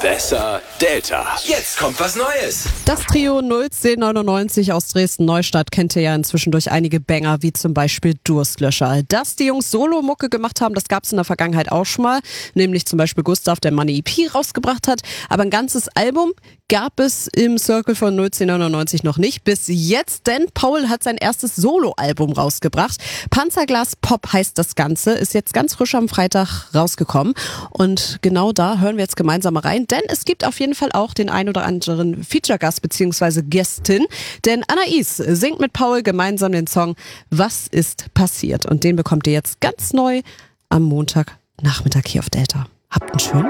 Besser Delta. Jetzt kommt was Neues. Das Trio 01099 aus Dresden-Neustadt kennt ihr ja inzwischen durch einige Banger, wie zum Beispiel Durstlöscher. Dass die Jungs Solo-Mucke gemacht haben, das gab es in der Vergangenheit auch schon mal. Nämlich zum Beispiel Gustav, der Money EP rausgebracht hat. Aber ein ganzes Album gab es im Circle von 01099 noch nicht. Bis jetzt, denn Paul hat sein erstes Solo-Album rausgebracht. Panzerglas Pop heißt das Ganze, ist jetzt ganz frisch am Freitag rausgekommen. Und genau da hören wir jetzt gemeinsam mal rein, denn es gibt auf jeden Fall auch den ein oder anderen Feature-Gast bzw. Gästin. Denn Anais singt mit Paul gemeinsam den Song Was ist passiert? Und den bekommt ihr jetzt ganz neu am Montagnachmittag hier auf Delta. Habt einen schönen